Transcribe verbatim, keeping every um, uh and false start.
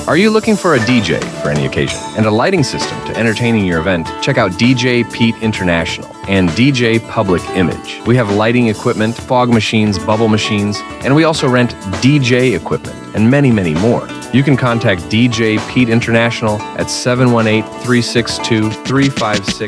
Are you looking for a D J for any occasion and a lighting system to entertaining your event? Check out D J Pete International and D J Public Image. We have lighting equipment, fog machines, bubble machines, and we also rent D J equipment and many, many more. You can contact D J Pete International at seven one eight, three six two, three five six